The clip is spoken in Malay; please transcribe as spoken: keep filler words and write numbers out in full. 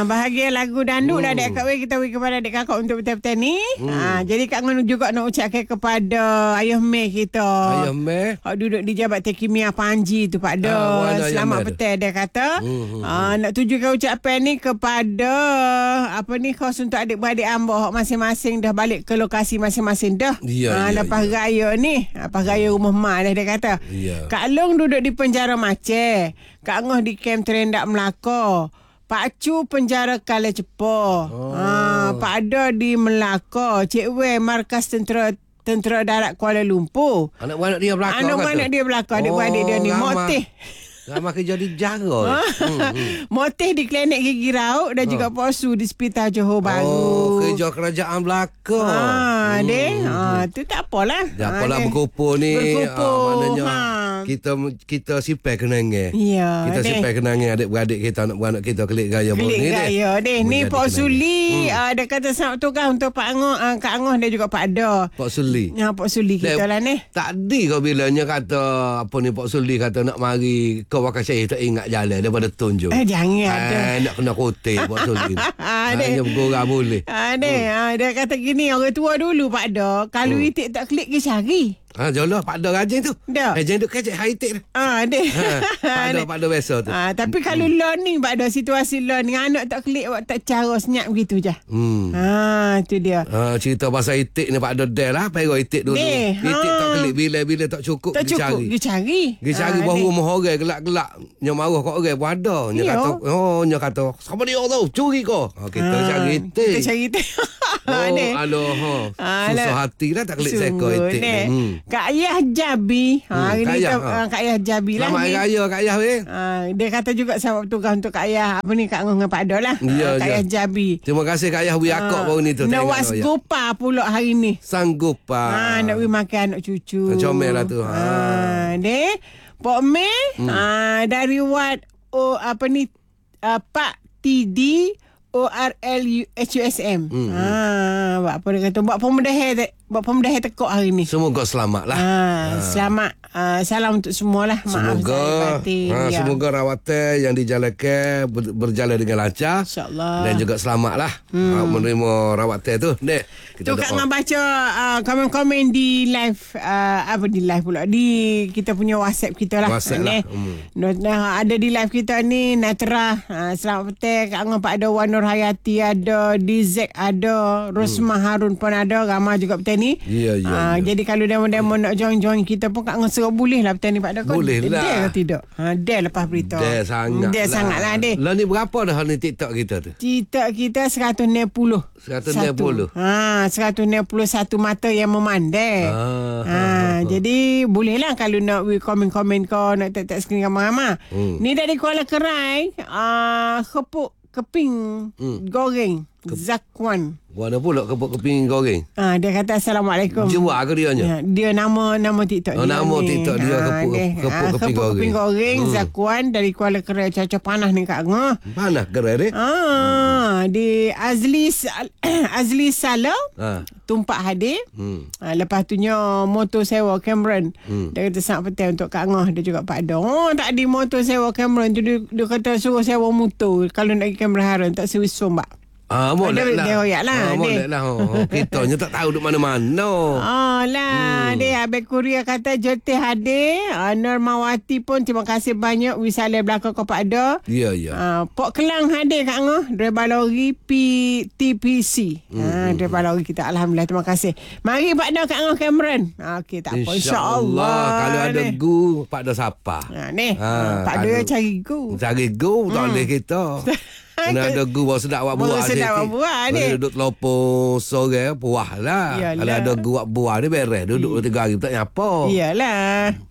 Ah, bahagia lagu dandut dah Hmm. adik kakak weh, kita beri kepada adik kakak untuk betul-betul ni. Hmm. Ah, jadi Kak Ngon juga nak ucapkan kepada Ayah Meh kita. Ayah Meh. Hak duduk di Jabat Tekimia Panji tu Pak Do. Ah, mana Ayah Selamat Meh tu? petang dia kata. Hmm, hmm, Ah, nak tujukan ucapan ni kepada apa ni khos untuk adik-beradik hamba hak masing-masing dah balik ke lokasi masing-masing dah. Ya, Ah, ya, lepas ya. raya ni, lepas raya rumah mak dah dia kata. Ya. Kak Long duduk di penjara Aceh. Kak Ngoh di kem Terendak Melaka. Pak Cu penjara Kala Cepo. Oh. Ha, Pak Ada di Melaka. Cik Wei markas tentera Tentera Darat Kuala Lumpur. Anak-anak dia belakang. Anak-anak dia belakang. Adik-beradik dia ni. Motih. Ramai kerja di jaga. hmm, hmm. Motih di klinik gigi rauk dan juga posu di Hospital Johor Bahru. Oh, kerja kerajaan belakang. Ha, Hmm, deh. hmm, Ha, tu tak apalah. Tak Ha, apalah deh. berkumpul ni. Berkumpul, Ah, maknanya ha. kita kita simpan kenangan. Ya, Kita deh. simpan kenangan adik-beradik kita, anak-anak kita kelik gaya baru Kelik ni. gaya deh. Ni Menjadi Pak kenangan. Suli. Hmm. Uh, dia kata selamat tukar untuk Pak Angah. Uh, Kak Angah dan juga Pak Ada. Pak Suli. Ya, Pak Suli kita Dek, lah ni. Tadi kau bilanya kata apa ni Pak Suli kata nak mari kau wakil saya tak ingat jalan daripada tunjuk. Eh, jangan ada. Ah, nak kena kote Pak Suli. Ah, dek. Hanya bergurau boleh. Ha, deh. Ha, dia kata gini, orang tua dulu Pak Ada. Kalau Hmm. itik tak klik ke cari. Ha, jolah Pak Ada rajin tu. Dak. Rajin duk kecek high-tech. Ah, deh. Ha, Pak Ada Pak Ada biasa tu. Ah, tapi kalau hmm. law ni Pak Ada, situasi law ni anak tak klik awak tak cara senyap begitu je. Hmm. Ha, tu dia. Ha, cerita pasal itik ni Pak Ada del lah. Pergi itik dulu. Deh, Itik ha. tak kelik bila-bila tak cukup Tak pergi cukup cari. pergi cari. Pergi cari Ah, baru deh. rumah orang gelak-gelak. Nya marah kat orang pun ada. Nya Ya. kata, oh nya kata, siapa dia tu? Curi kau. Ha, kita Ah, cari itik. Kita cari itik. Oh, Deh. aloh. Ha. Ah, Susah lah. hati lah tak kelik seko Sungguh, itik ni. deh. Hmm. Kak Ayah Jabi. Ha, Hmm, hari Kak ni Ayah, kita, ha. ah, Kak Ayah Jabi lah Selamat ni. Hari Raya Kak Ayah weh. Ha, dia kata juga selamat bertugas untuk Kak Ayah. Apa ni Kak Ngah dengan Pak Ada lah. Ya, Ah, Kak ya. Ayah Jabi. Terima kasih Kak Ayah Wi Akok baru ni tu. tak ingat Nawas tu, ya. Gopa pula hari ni. Sanggup Ha, ah. nak pergi makan anak cucu. Comel lah tu. Ha. Ha, deh. Pok Meh hmm. ha, dari Wat O apa ni uh, Pak T D O R L U H U S M. Hmm. Ha, buat apa dia kata? Buat pemudahan buat pemudahan tekok hari ni. Semoga selamat lah. Ha, selamat uh, salam untuk semualah. Maaf Semoga zahir batin. ha, Ya. semoga rawatan yang dijalankan ber, berjalan dengan lancar. InsyaAllah. Dan juga selamat lah hmm. ha, menerima rawatan tu. Dek, Tu Kak Ngah baca uh, komen-komen di live uh, apa di live pula di kita punya WhatsApp kita lah. WhatsApp lah. Ni. Hmm. Nah, nah, ada di live kita ni Natra, uh, selamat petang Kak Ngah, Pak ada Wan Nur Hayati ada, Dizek ada, Rosmah hmm. Harun pun ada, ramai juga petang ni. Ya, ya, uh, ya. Jadi kalau demo-demo nak join-join kita pun Kak Ngah suruh boleh lah petang ni Pak ada. Boleh lah. Dia ke tidak? Ha, dia lepas berita. Dia sangat Dia lah. sangat lah dia. Lah ni berapa dah ni TikTok kita tu? Kita kita seratus enam puluh. seratus enam puluh. Ha, seratus enam puluh satu mata yang memandai. Ah, ha, jadi bolehlah kalau nak we komen-komen kau nak tak-tak screen ramai-ramai. Hmm. Ni dari Kuala Kerai, uh, kepuk keping Hmm. goreng Zakwan. Mana pula kepuk keping goreng? Ah, dia kata Assalamualaikum. Jual ke dia nya? Ya, dia nama nama TikTok Oh, dia. nama ni. TikTok dia, Ah, kepuk- dia. kepuk Ah, keping kepuk keping goreng. goreng Hmm. Zakwan dari Kuala Kerai, cuaca panas ni Kak Ngah. Mana gerai ni? Ah, di Azli Sal- Azli Salah Ha. Tumpak Hadir. Hmm. Ha, lepas tu nya motor sewa Cameron. Hmm. Dia kata sangat petang untuk Kak Ngah. Dia juga Pak Ada. Oh, tak ada motor sewa Cameron tu. Dia, dia kata suruh sewa motor. Kalau nak pergi Cameron Harun tak sewa sombak. Ah, molek Dia- lah. dia royak Ah, lah, molek dia. lah. Oh, kita nya tak tahu duk mana-mana. Oh lah. Hmm. Dia Abang Kuria kata Jotih Hadir. Uh, Normawati pun terima kasih banyak. Wisalah belakang kau Pak Ada. Ya, ya. Uh, Pok Kelang hadir Kak Ngah. Driver lori P T P C. Hmm. Ha, driver lori kita. Alhamdulillah. Terima kasih. Mari Pak Ada Kak Ngah Cameron. Ha, okey tak apa. InsyaAllah. Kalau ada ni. gu, Pak Ada siapa? Ha, ni. Ha, Ha, Pak Ada ada- cari gu. Cari gu, tak Hmm. boleh kita. Kena ada gu bawa sedap buat Bawa buah. sedap sikit. buat buah ni. Boleh duduk telopong sore, puah lah. Yalah. Kalau ada gu buat buah ni beres. Duduk tiga hari tak nyapa. Iyalah.